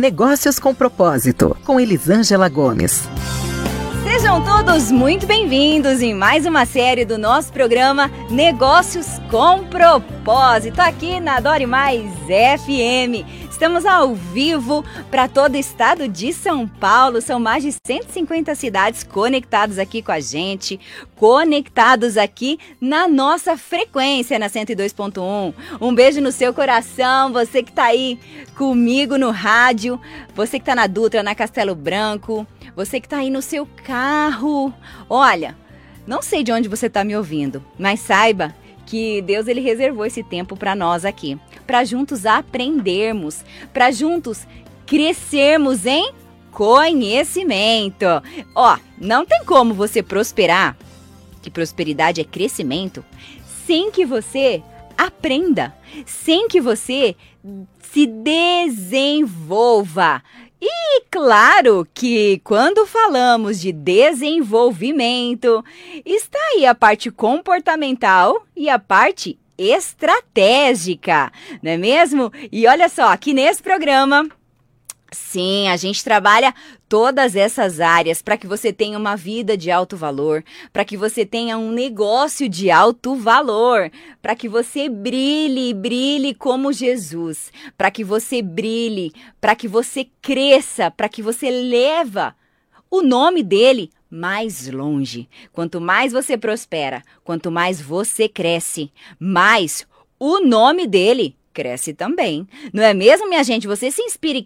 Negócios com Propósito, com Elisângela Gomes. Sejam todos muito bem-vindos em mais uma série do nosso programa Negócios com Propósito, aqui na Adore Mais FM. Estamos ao vivo para todo o estado de São Paulo, são mais de 150 cidades conectadas aqui com a gente, conectados aqui na nossa frequência, na 102.1. Um beijo no seu coração, você que está aí comigo no rádio, você que está na Dutra, na Castelo Branco, você que está aí no seu carro. Olha, não sei de onde você está me ouvindo, mas saiba que Deus ele reservou esse tempo para nós aqui, para juntos aprendermos, para juntos crescermos em conhecimento. Ó, não tem como você prosperar, que prosperidade é crescimento, sem que você aprenda, sem que você se desenvolva. E claro que quando falamos de desenvolvimento, está aí a parte comportamental e a parte estratégica, não é mesmo? E olha só, aqui nesse programa, sim, a gente trabalha todas essas áreas para que você tenha uma vida de alto valor, para que você tenha um negócio de alto valor, para que você brilhe como Jesus, para que você brilhe, para que você cresça, para que você leva o nome dele mais longe. Quanto mais você prospera, quanto mais você cresce, mais o nome dele cresce também. Não é mesmo, minha gente? Você se inspire